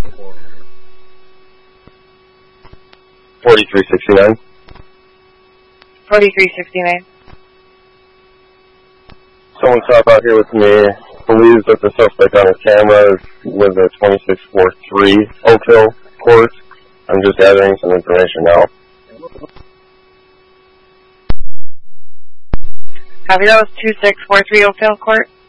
4369. 4369. Someone saw out here with me, believes that the suspect on his camera was a 2643 Oakville Court. I'm just gathering some information now. Copy, that was 2643 Oakville Court.